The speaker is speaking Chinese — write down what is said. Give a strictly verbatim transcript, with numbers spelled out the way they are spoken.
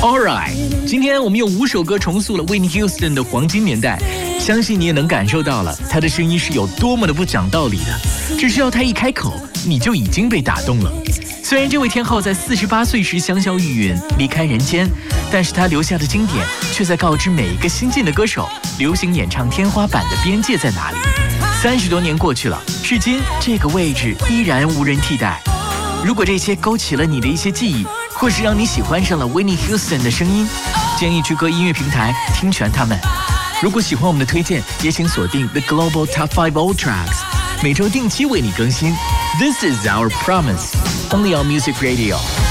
Alright， 今天我们用五首歌重塑了 Whitney Houston 的黄金年代，相信你也能感受到了她的声音是有多么的不讲道理的，只需要她一开口，你就已经被打动了。虽然这位天后在四十八岁时香消玉殒离开人间，但是她留下的经典却在告知每一个新晋的歌手，流行演唱天花板的边界在哪里。三十多年过去了，至今这个位置依然无人替代。如果这些勾起了你的一些记忆，或是让你喜欢上了 Whitney Houston 的声音，建议去各音乐平台听全他们。如果喜欢我们的推荐，也请锁定 The Global Top five Old Tracks， 每周定期为你更新。This is our promise, only on Music Radio.